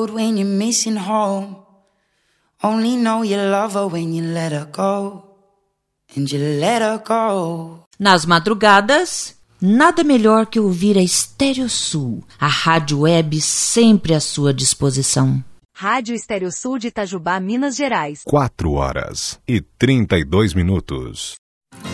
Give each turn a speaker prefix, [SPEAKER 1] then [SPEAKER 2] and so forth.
[SPEAKER 1] road when you're missing home. Only know you love her when you let her go. And you let her go.
[SPEAKER 2] Nas madrugadas, nada melhor que ouvir a Estéreo Sul, a rádio web sempre à sua disposição.
[SPEAKER 3] Rádio Estéreo Sul de Itajubá, Minas Gerais.
[SPEAKER 4] 4 horas e 32 minutos.